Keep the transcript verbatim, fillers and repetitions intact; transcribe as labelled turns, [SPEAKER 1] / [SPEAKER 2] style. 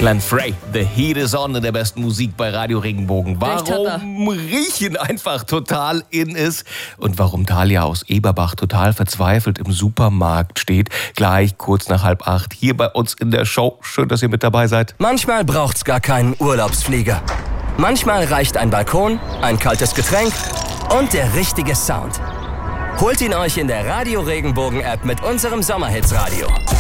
[SPEAKER 1] Glenn Frey, The Heat is On in der besten Musik bei Radio Regenbogen. Warum Riechen einfach total in ist und warum Talia aus Eberbach total verzweifelt im Supermarkt steht, gleich kurz nach halb acht hier bei uns in der Show. Schön, dass ihr mit dabei seid.
[SPEAKER 2] Manchmal braucht's gar keinen Urlaubsflieger. Manchmal reicht ein Balkon, ein kaltes Getränk und der richtige Sound. Holt ihn euch in der Radio Regenbogen App mit unserem Sommerhits-Radio.